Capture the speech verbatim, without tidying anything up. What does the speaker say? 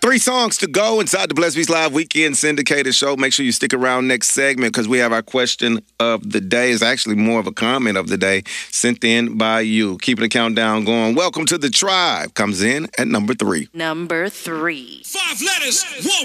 Three songs to go inside the Blessed Beats Live Weekend Syndicated Show. Make sure you stick around next segment because we have our question of the day. It's actually more of a comment of the day sent in by you. Keeping the countdown going. Welcome to the Tribe comes in at number three. Number three. Five letters, one